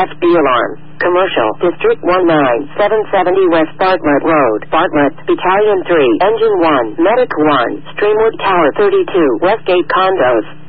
FB alarm. Commercial, District 19770 West Bartlett Road, Bartlett, Battalion 3, Engine 1, Medic 1, Streamwood Tower 32, Westgate Condos.